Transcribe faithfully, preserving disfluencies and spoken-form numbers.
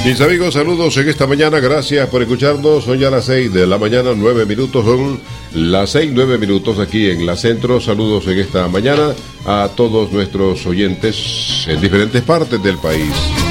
Mis amigos, saludos en esta mañana, gracias por escucharnos. Son ya las seis de la mañana, nueve minutos, son las seis, nueve minutos aquí en la Centro. Saludos en esta mañana a todos nuestros oyentes en diferentes partes del país.